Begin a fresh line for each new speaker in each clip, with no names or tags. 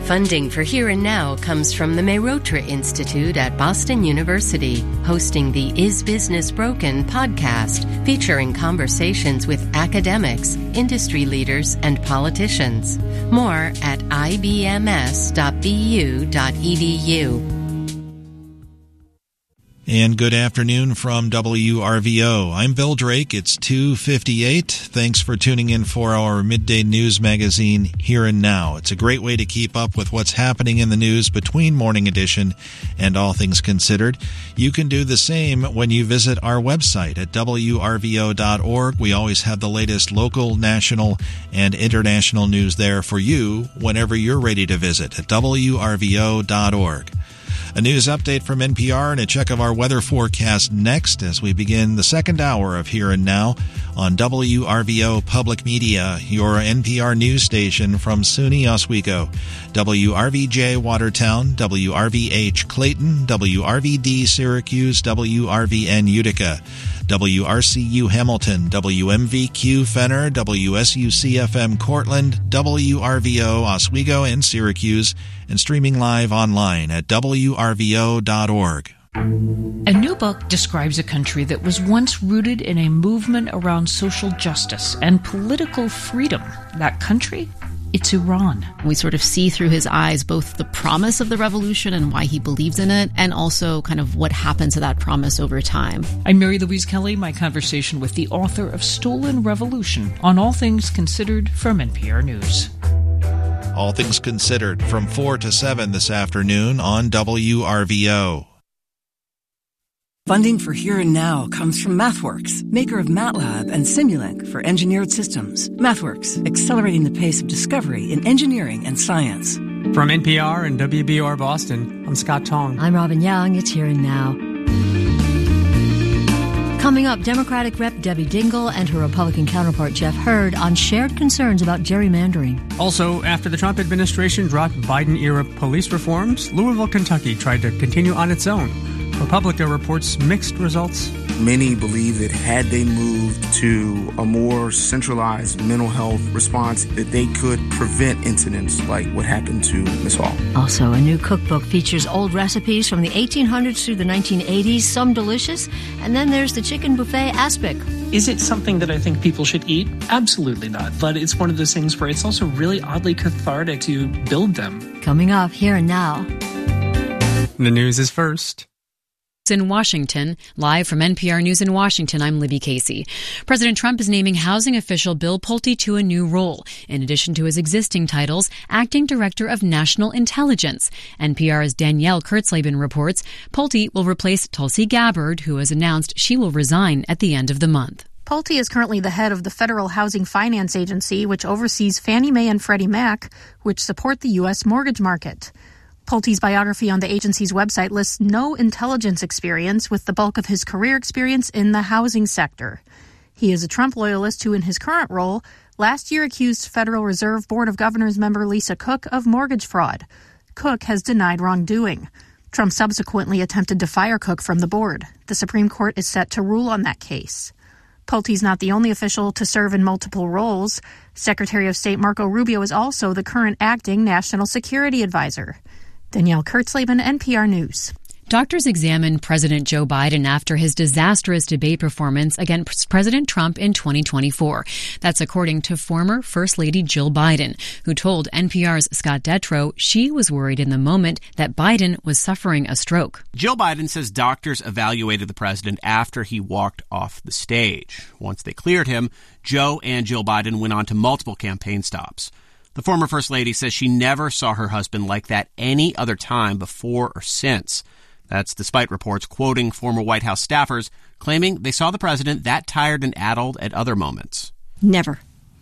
Funding for Here and Now comes from the Mehrotra Institute at Boston University, hosting the Is Business Broken podcast, featuring conversations with academics, industry leaders, and politicians. More at ibms.bu.edu.
And good afternoon from WRVO. I'm Bill Drake. It's 2:58. Thanks for tuning in for our midday news magazine, Here and Now. It's a great way to keep up with what's happening in the news between Morning Edition and All Things Considered. You can do the same when you visit our website at WRVO.org. We always have the latest local, national, and international news there for you whenever you're ready to visit at WRVO.org. A news update from NPR and a check of our weather forecast next as we begin the second hour of Here and Now on WRVO Public Media, your NPR news station from SUNY Oswego, WRVJ Watertown, WRVH Clayton, WRVD Syracuse, WRVN Utica, WRCU Hamilton, WMVQ Fenner, WSUC-FM Cortland, WRVO Oswego and Syracuse, and streaming live online at WRVO.org.
A new book describes a country that was once rooted in a movement around social justice and political freedom. That country? It's Iran.
We sort of see through his eyes both the promise of the revolution and why he believes in it, and also kind of what happened to that promise over time.
I'm Mary Louise Kelly, my conversation with the author of Stolen Revolution on All Things Considered from NPR News.
All Things Considered from 4 to 7 this afternoon on WRVO.
Funding for Here and Now comes from MathWorks, maker of MATLAB and Simulink for engineered systems. MathWorks, accelerating the pace of discovery in engineering and science.
From NPR and WBUR Boston, I'm Scott Tong.
I'm Robin Young. It's Here and Now. Coming up, Democratic Rep. Debbie Dingell and her Republican counterpart Jeff Hurd on shared concerns about gerrymandering.
Also, after the Trump administration dropped Biden-era police reforms, Louisville, Kentucky tried to continue on its own. ProPublica reports mixed results.
Many believe that had they moved to a more centralized mental health response, that they could prevent incidents like what happened to Ms. Hall.
Also, a new cookbook features old recipes from the 1800s through the 1980s, some delicious, and then there's the chicken buffet aspic.
Is it something that I think people should eat? Absolutely not. But it's one of those things where it's also really oddly cathartic to build them.
Coming up, Here and Now.
The news is first.
In Washington, live from NPR News in Washington, I'm Libby Casey. President Trump is naming housing official Bill Pulte to a new role, in addition to his existing titles, Acting Director of National Intelligence. NPR's Danielle Kurtzleben reports Pulte will replace Tulsi Gabbard, who has announced she will resign at the end of the month.
Pulte is currently the head of the Federal Housing Finance Agency, which oversees Fannie Mae and Freddie Mac, which support the U.S. mortgage market. Pulte's biography on the agency's website lists no intelligence experience, with the bulk of his career experience in the housing sector. He is a Trump loyalist who, in his current role, last year accused Federal Reserve Board of Governors member Lisa Cook of mortgage fraud. Cook has denied wrongdoing. Trump subsequently attempted to fire Cook from the board. The Supreme Court is set to rule on that case. Pulte's not the only official to serve in multiple roles. Secretary of State Marco Rubio is also the current acting National Security Advisor. Danielle Kurtzleben, NPR News.
Doctors examined President Joe Biden after his disastrous debate performance against President Trump in 2024. That's according to former First Lady Jill Biden, who told NPR's Scott Detrow she was worried in the moment that Biden was suffering a stroke.
Jill Biden says doctors evaluated the president after he walked off the stage. Once they cleared him, Joe and Jill Biden went on to multiple campaign stops. The former First Lady says she never saw her husband like that any other time before or since. That's despite reports quoting former White House staffers claiming they saw the president that tired and addled at other moments.
Never.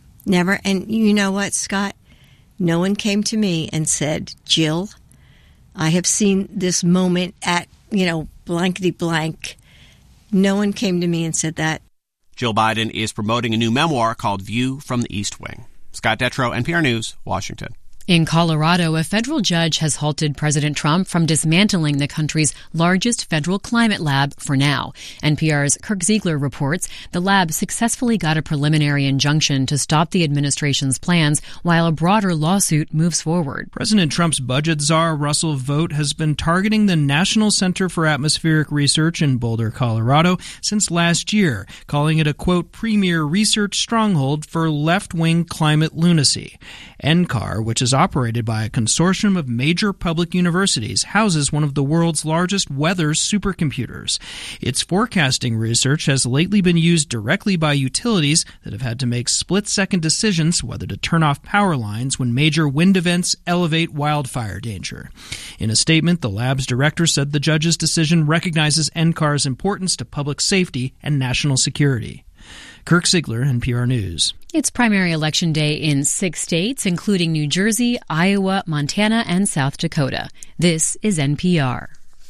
And you know what, Scott? No one came to me and said, Jill, I have seen this moment at, blankety blank. No one came to me and said that.
Jill Biden is promoting a new memoir called View from the East Wing. Scott Detrow, NPR News, Washington.
In Colorado, a federal judge has halted President Trump from dismantling the country's largest federal climate lab for now. NPR's Kirk Ziegler reports the lab successfully got a preliminary injunction to stop the administration's plans while a broader lawsuit moves forward.
President Trump's budget czar, Russell Vought, has been targeting the National Center for Atmospheric Research in Boulder, Colorado, since last year, calling it a, quote, premier research stronghold for left-wing climate lunacy. NCAR, which is operated by a consortium of major public universities, houses one of the world's largest weather supercomputers. Its forecasting research has lately been used directly by utilities that have had to make split-second decisions whether to turn off power lines when major wind events elevate wildfire danger. In a statement, the lab's director said the judge's decision recognizes NCAR's importance to public safety and national security. Kirk Ziegler, NPR News.
It's primary election day in 6 states, including New Jersey, Iowa, Montana, and South Dakota. This is NPR.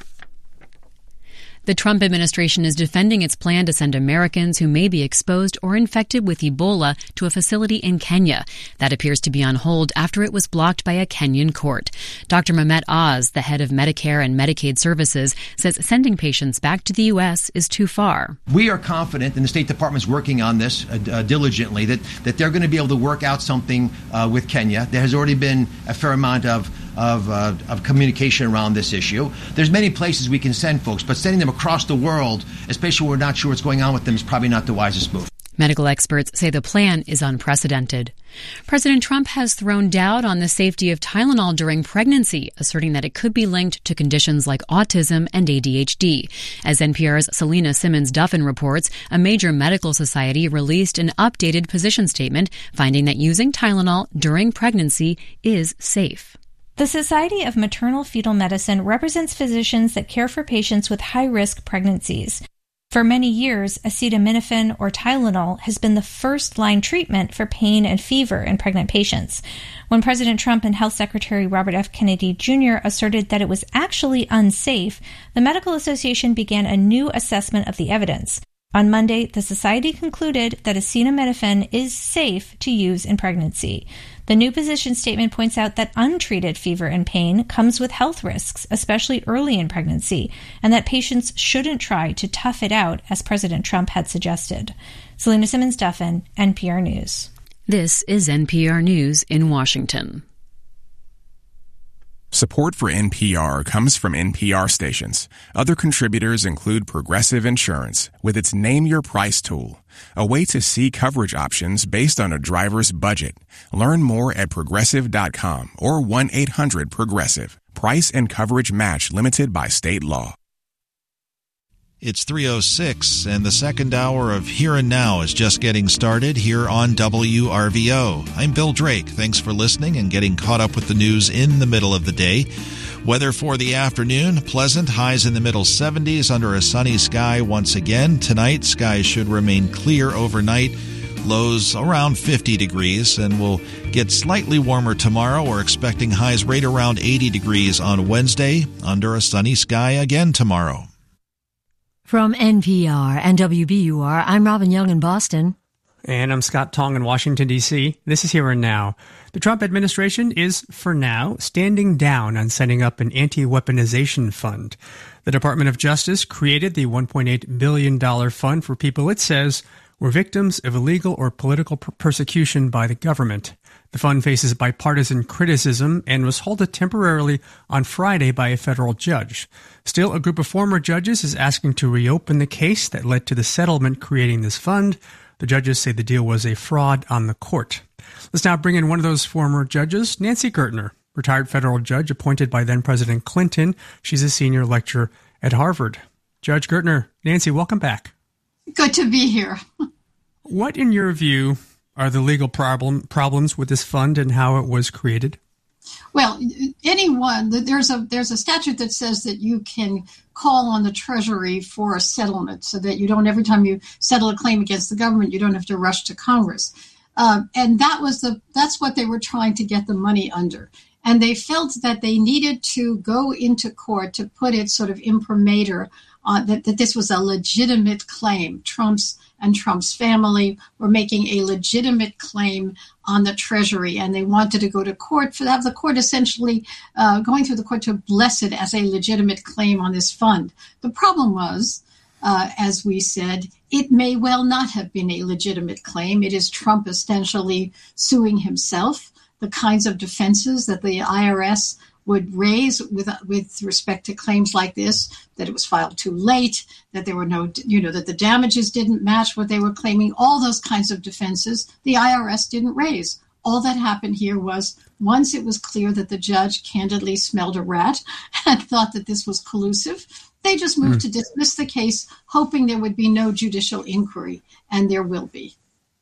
The Trump administration is defending its plan to send Americans who may be exposed or infected with Ebola to a facility in Kenya. That appears to be on hold after it was blocked by a Kenyan court. Dr. Mehmet Oz, the head of Medicare and Medicaid Services, says sending patients back to the U.S. is too far.
We are confident, and the State Department's working on this diligently, that they're going to be able to work out something with Kenya. There has already been a fair amount of communication around this issue. There's many places we can send folks, but sending them across the world, especially when we're not sure what's going on with them, is probably not the wisest move.
Medical experts say the plan is unprecedented. President Trump has thrown doubt on the safety of Tylenol during pregnancy, asserting that it could be linked to conditions like autism and ADHD. As NPR's Selena Simmons-Duffin reports, a major medical society released an updated position statement finding that using Tylenol during pregnancy is safe.
The Society of Maternal Fetal Medicine represents physicians that care for patients with high-risk pregnancies. For many years, acetaminophen or Tylenol has been the first-line treatment for pain and fever in pregnant patients. When President Trump and Health Secretary Robert F. Kennedy Jr. asserted that it was actually unsafe, the Medical Association began a new assessment of the evidence. On Monday, the society concluded that acetaminophen is safe to use in pregnancy. The new position statement points out that untreated fever and pain comes with health risks, especially early in pregnancy, and that patients shouldn't try to tough it out, as President Trump had suggested. Selena Simmons-Duffin, NPR News.
This is NPR News in Washington.
Support for NPR comes from NPR stations. Other contributors include Progressive Insurance with its Name Your Price tool, a way to see coverage options based on a driver's budget. Learn more at Progressive.com or 1-800-PROGRESSIVE. Price and coverage match limited by state law.
It's 3:06, and the second hour of Here and Now is just getting started here on WRVO. I'm Bill Drake. Thanks for listening and getting caught up with the news in the middle of the day. Weather for the afternoon, pleasant, highs in the middle 70s under a sunny sky once again. Tonight, skies should remain clear overnight. Lows around 50 degrees, and will get slightly warmer tomorrow. We're expecting highs right around 80 degrees on Wednesday, under a sunny sky again tomorrow.
From NPR and WBUR, I'm Robin Young in Boston.
And I'm Scott Tong in Washington, D.C. This is Here and Now. The Trump administration is, for now, standing down on setting up an anti-weaponization fund. The Department of Justice created the $1.8 billion fund for people it says were victims of illegal or political persecution by the government. The fund faces bipartisan criticism and was halted temporarily on Friday by a federal judge. Still, a group of former judges is asking to reopen the case that led to the settlement creating this fund. The judges say the deal was a fraud on the court. Let's now bring in one of those former judges, Nancy Gertner, retired federal judge appointed by then-President Clinton. She's a senior lecturer at Harvard. Judge Gertner, Nancy, welcome back.
Good to be here.
What, in your view, are the legal problems with this fund and how it was created?
Well, there's a statute that says that you can call on the Treasury for a settlement so that you don't, every time you settle a claim against the government, you don't have to rush to Congress. And that's what they were trying to get the money under. And they felt that they needed to go into court to put it sort of imprimatur that this was a legitimate claim, Trump's and Trump's family were making a legitimate claim on the Treasury, and they wanted to go to court for have the court essentially going through the court to bless it as a legitimate claim on this fund. The problem was, as we said, it may well not have been a legitimate claim. It is Trump essentially suing himself. The kinds of defenses that the IRS would raise with respect to claims like this, that it was filed too late, that there were no, that the damages didn't match what they were claiming, all those kinds of defenses, the IRS didn't raise. All that happened here was once it was clear that the judge candidly smelled a rat and thought that this was collusive, they just moved to dismiss the case, hoping there would be no judicial inquiry, and there will be.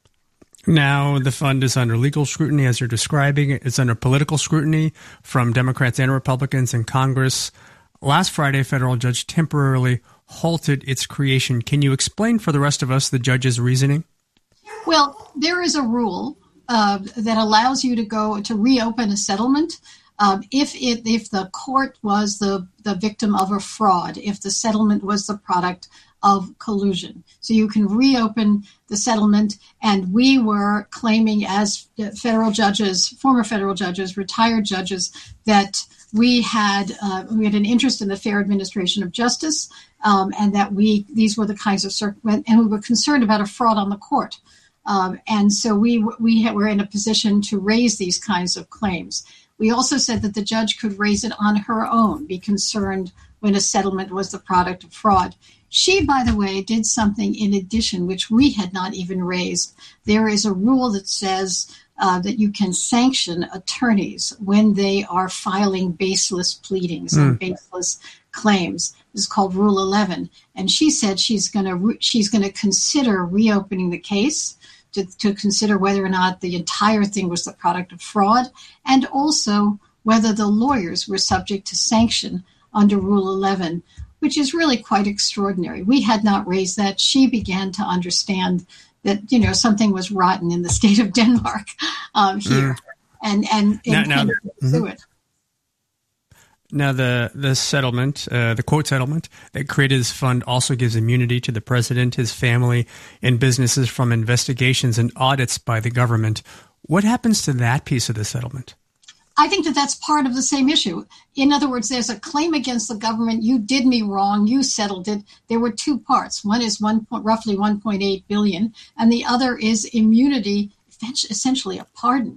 Now, the fund is under legal scrutiny, as you're describing. It's under political scrutiny from Democrats and Republicans in Congress. Last Friday, a federal judge temporarily halted its creation. Can you explain for the rest of us the judge's reasoning?
Well, there is a rule that allows you to reopen a settlement if the court was the victim of a fraud, if the settlement was the product of collusion. So you can reopen the settlement, and we were claiming as federal judges, former federal judges, retired judges, that we had an interest in the fair administration of justice, and that these were the kinds of and we were concerned about a fraud on the court, and so we were in a position to raise these kinds of claims. We also said that the judge could raise it on her own, be concerned when a settlement was the product of fraud. She, by the way, did something in addition, which we had not even raised. There is a rule that says that you can sanction attorneys when they are filing baseless pleadings and baseless claims. This is called Rule 11. And she said she's going to consider reopening the case to consider whether or not the entire thing was the product of fraud, and also whether the lawyers were subject to sanction under Rule 11, which is really quite extraordinary. We had not raised that. She began to understand that, something was rotten in the state of Denmark here, and pursue it.
Now, the settlement, the quote settlement that created this fund also gives immunity to the president, his family, and businesses from investigations and audits by the government. What happens to that piece of the settlement?
I think that that's part of the same issue. In other words, there's a claim against the government. You did me wrong. You settled it. There were two parts. One is roughly $1.8 billion, and the other is immunity, essentially a pardon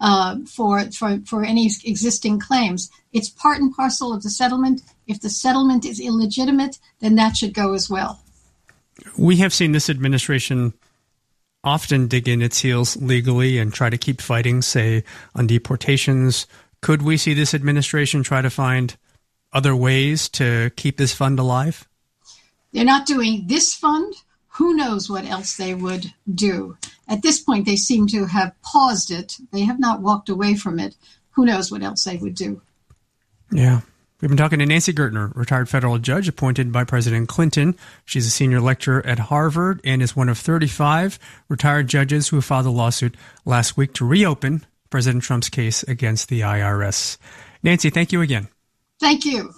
for any existing claims. It's part and parcel of the settlement. If the settlement is illegitimate, then that should go as well.
We have seen this administration often dig in its heels legally and try to keep fighting, say, on deportations. Could we see this administration try to find other ways to keep this fund alive?
They're not doing this fund. Who knows what else they would do? At this point, they seem to have paused it. They have not walked away from it. Who knows what else they would do?
Yeah. We've been talking to Nancy Gertner, retired federal judge appointed by President Clinton. She's a senior lecturer at Harvard and is one of 35 retired judges who filed a lawsuit last week to reopen President Trump's case against the IRS. Nancy, thank you again.
Thank you.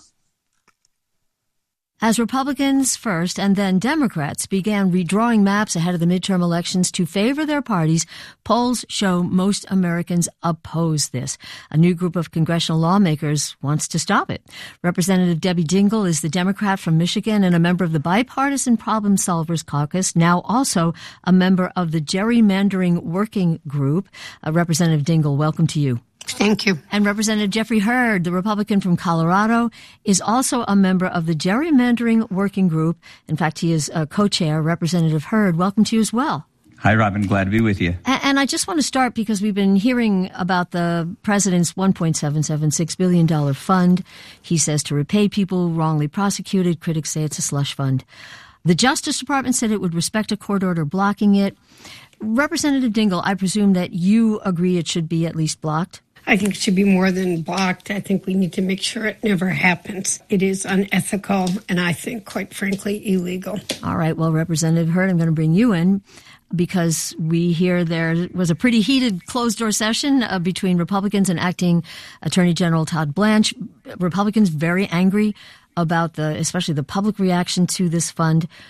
As Republicans first and then Democrats began redrawing maps ahead of the midterm elections to favor their parties, polls show most Americans oppose this. A new group of congressional lawmakers wants to stop it. Representative Debbie Dingell is the Democrat from Michigan and a member of the Bipartisan Problem Solvers Caucus, now also a member of the Gerrymandering Working Group. Representative Dingell, welcome to you.
Thank you.
And Representative Jeffrey Hurd, the Republican from Colorado, is also a member of the Gerrymandering Working Group. In fact, he is a co-chair. Representative Hurd, welcome to you as well.
Hi, Robin. Glad to be with you.
And I just want to start because we've been hearing about the president's $1.776 billion fund. He says to repay people wrongly prosecuted. Critics say it's a slush fund. The Justice Department said it would respect a court order blocking it. Representative Dingell, I presume that you agree it should be at least blocked?
I think it should be more than blocked. I think we need to make sure it never happens. It is unethical and I think, quite frankly, illegal.
All right. Well, Representative Hurd, I'm going to bring you in because we hear there was a pretty heated closed-door session between Republicans and Acting Attorney General Todd Blanche. Republicans very angry about especially the public reaction to this fund.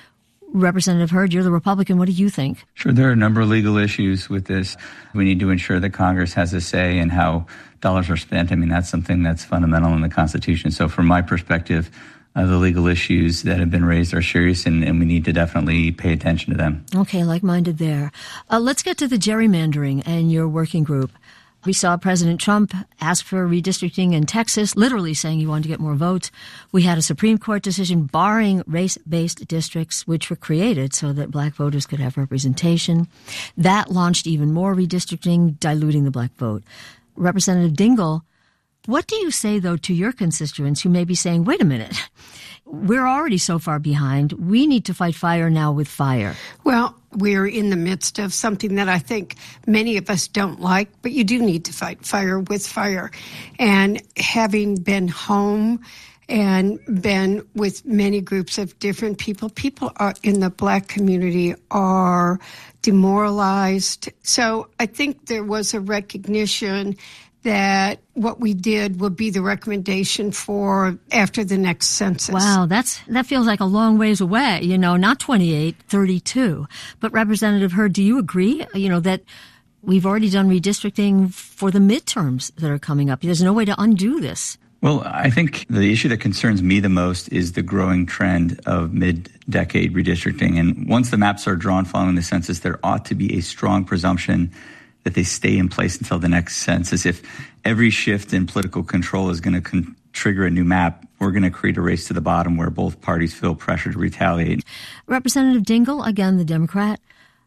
Representative Hurd, you're the Republican. What do you think?
Sure, there are a number of legal issues with this. We need to ensure that Congress has a say in how dollars are spent. I mean, that's something that's fundamental in the Constitution. So from my perspective, the legal issues that have been raised are serious, and we need to definitely pay attention to them.
Okay, like-minded there. Let's get to the gerrymandering and your working group. We saw President Trump ask for redistricting in Texas, literally saying he wanted to get more votes. We had a Supreme Court decision barring race-based districts, which were created so that black voters could have representation. That launched even more redistricting, diluting the black vote. Representative Dingell, what do you say, though, to your constituents who may be saying, wait a minute, we're already so far behind. We need to fight fire now with fire.
Well, we're in the midst of something that I think many of us don't like, but you do need to fight fire with fire. And having been home and been with many groups of different people are in the black community are demoralized. So I think there was a recognition that what we did will be the recommendation for after the next census.
Wow, that feels like a long ways away, not 28, 32. But Representative Hurd, do you agree, that we've already done redistricting for the midterms that are coming up? There's no way to undo this.
Well, I think the issue that concerns me the most is the growing trend of mid-decade redistricting. And once the maps are drawn following the census, there ought to be a strong presumption that they stay in place until the next census. If every shift in political control is going to trigger a new map, we're going to create a race to the bottom where both parties feel pressure to retaliate.
Representative Dingell, again, the Democrat,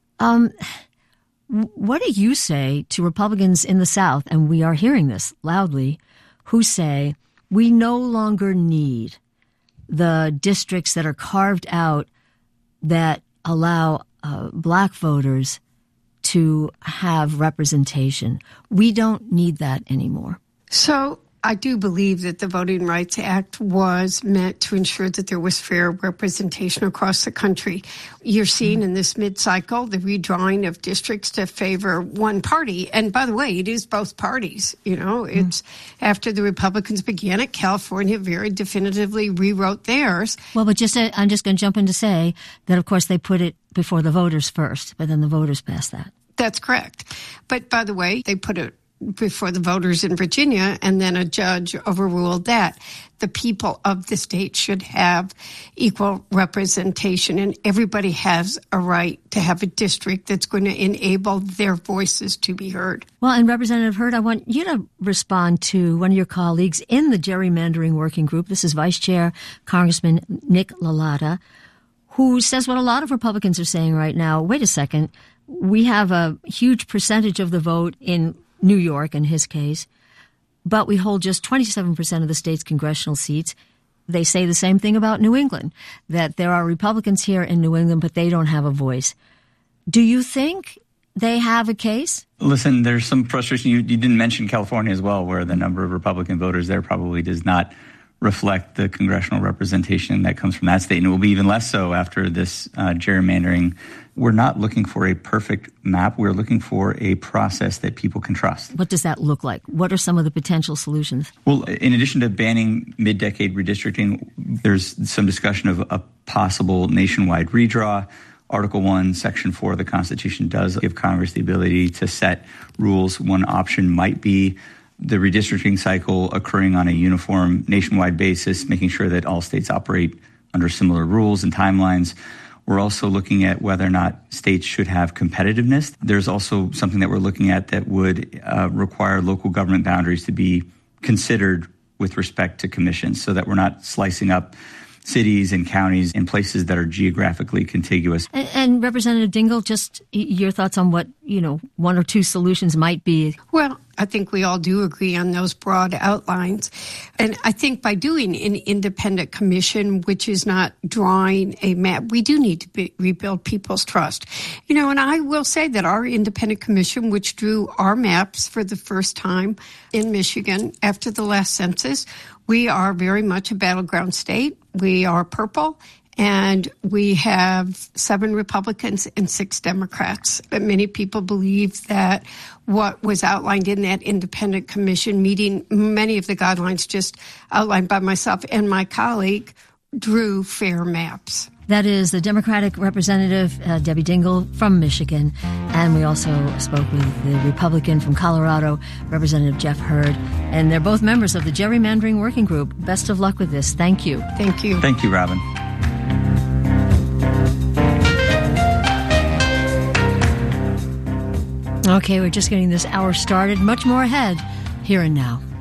what do you say to Republicans in the South, and we are hearing this loudly, who say we no longer need the districts that are carved out that allow black voters to have representation? We don't need that anymore.
So I do believe that the Voting Rights Act was meant to ensure that there was fair representation across the country. You're seeing in this mid-cycle the redrawing of districts to favor one party. And by the way, it is both parties. It's after the Republicans began it, California very definitively rewrote theirs.
Well, but I'm just going to jump in to say that, of course, they put it before the voters first, but then the voters passed that.
That's correct. But by the way, they put it before the voters in Virginia, and then a judge overruled that. The people of the state should have equal representation, and everybody has a right to have a district that's going to enable their voices to be heard.
Well, and Representative Hurd, I want you to respond to one of your colleagues in the gerrymandering working group. This is Vice Chair Congressman Nick LaLatta, who says what a lot of Republicans are saying right now. Wait a second. We have a huge percentage of the vote in New York, in his case, but we hold just 27% of the state's congressional seats. They say the same thing about New England, that there are Republicans here in New England, but they don't have a voice. Do you think they have a case?
Listen, there's some frustration. You didn't mention California as well, where the number of Republican voters there probably does not reflect the congressional representation that comes from that state, and it will be even less so after this gerrymandering. We're not looking for a perfect map. We're looking for a process that people can trust.
What does that look like? What are some of the potential solutions?
Well, in addition to banning mid-decade redistricting, there's some discussion of a possible nationwide redraw. Article 1, Section 4 of the Constitution does give Congress the ability to set rules. One option might be the redistricting cycle occurring on a uniform nationwide basis, making sure that all states operate under similar rules and timelines. We're also looking at whether or not states should have competitiveness. There's also something that we're looking at that would require local government boundaries to be considered with respect to commissions, so that we're not slicing up cities and counties in places that are geographically contiguous.
And Representative Dingell, just your thoughts on what, one or two solutions might be.
Well, I think we all do agree on those broad outlines. And I think by doing an independent commission, which is not drawing a map, we do need to rebuild people's trust. And I will say that our independent commission, which drew our maps for the first time in Michigan after the last census, we are very much a battleground state. We are purple, and we have 7 Republicans and 6 Democrats. But many people believe that what was outlined in that independent commission, meeting many of the guidelines just outlined by myself and my colleague, drew fair maps.
That is the Democratic Representative Debbie Dingell from Michigan. And we also spoke with the Republican from Colorado, Representative Jeff Hurd. And they're both members of the Gerrymandering Working Group. Best of luck with this. Thank you.
Thank you.
Thank you, Robin.
Okay, we're just getting this hour started. Much more ahead, here and now.